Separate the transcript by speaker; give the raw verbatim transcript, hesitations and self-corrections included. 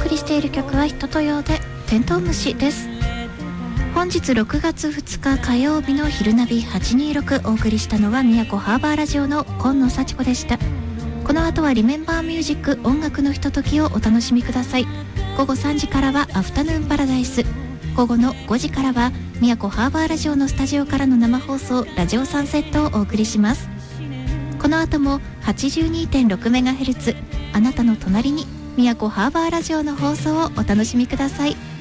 Speaker 1: 送りしている曲は人とようでテントウムシです。本日ろくがつふつか火曜日の昼ナビはちにーろく、お送りしたのは宮古ハーバーラジオの今野幸子でした。この後はリメンバーミュージック、音楽のひとときをお楽しみください。午後さんじからはアフタヌーンパラダイス、午後のごじからは宮古ハーバーラジオのスタジオからの生放送ラジオサンセットをお送りします。この後も はちじゅうにてんろくメガヘルツ、 あなたの隣に宮古ハーバーラジオの放送をお楽しみください。